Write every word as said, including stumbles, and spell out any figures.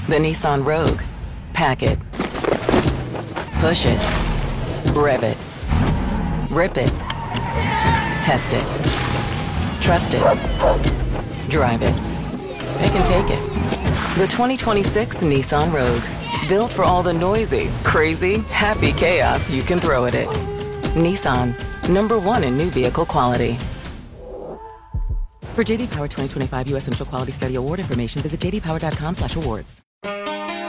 The Nissan Rogue. Pack it. Push it. Rev it. Rip it. Test it. Trust it. Drive it. They can take it. The twenty twenty-six Nissan Rogue. Built for all the noisy, crazy, happy chaos you can throw at it. Nissan. Number one in new vehicle quality. For J D Power twenty twenty-five U S Initial Quality Study Award information, visit j d power dot com slash awards.